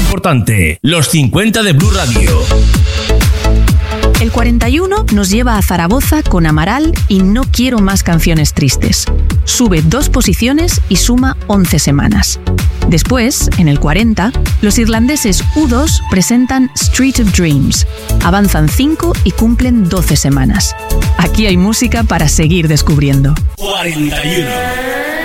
importante, los 50 de Blue Radio. El 41 nos lleva a Zaragoza con Amaral y No quiero más canciones tristes. Sube 2 posiciones y suma 11 semanas. Después, en el 40, los irlandeses U2 presentan Street of Dreams. Avanzan 5 y cumplen 12 semanas. Aquí hay música para seguir descubriendo. 41.